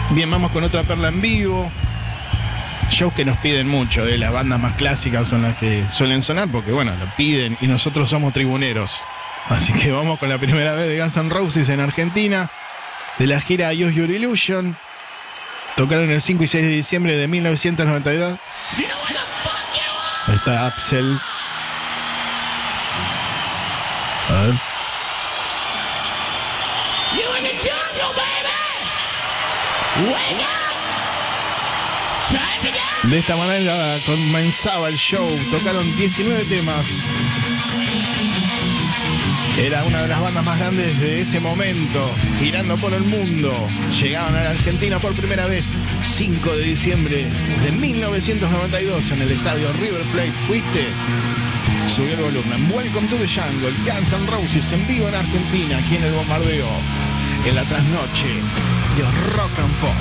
Bien, vamos con otra perla en vivo. Shows que nos piden mucho, las bandas más clásicas son las que suelen sonar porque, bueno, lo piden y nosotros somos tribuneros. Así que vamos con la primera vez de Guns N' Roses en Argentina, de la gira Use Your Illusion. Tocaron el 5 y 6 de diciembre de 1992. Ahí está Axel. A ver. De esta manera comenzaba el show. Tocaron 19 temas. Era una de las bandas más grandes de ese momento, girando por el mundo. Llegaron a la Argentina por primera vez 5 de diciembre de 1992 en el estadio River Plate. ¿Fuiste? Subió el volumen. Welcome to the Jungle, Guns N' Roses en vivo en Argentina, aquí en el Bombardeo, en la trasnoche de Rock and Pop.